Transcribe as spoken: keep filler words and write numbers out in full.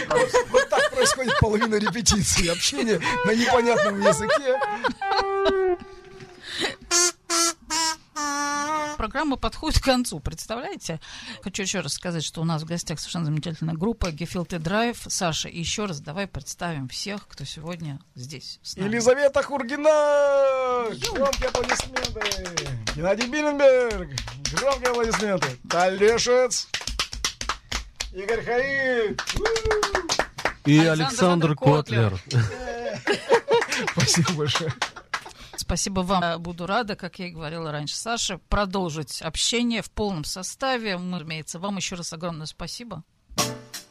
Вот так происходит половина репетиции. Общение на непонятном языке. Программа подходит к концу, представляете? Хочу еще раз сказать, что у нас в гостях совершенно замечательная группа Gefilte Drive. Саша, еще раз давай представим всех, кто сегодня здесь с нами. Елизавета Хургина! Громкие аплодисменты! Геннадий Биленберг! Громкие аплодисменты! Талешец! Игорь Хаид! И Александр, Александр Котлер. Спасибо большое. Спасибо вам. Буду рада, как я и говорила раньше, Саша, продолжить общение в полном составе. Мы, разумеется, вам еще раз огромное спасибо.